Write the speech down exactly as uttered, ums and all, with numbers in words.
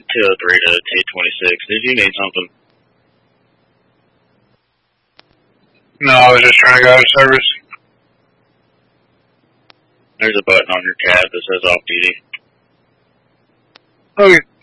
two oh three to T twenty-six. Did you need something? No, I was just trying to go out of service. There's a button on your cab that says off duty. Okay.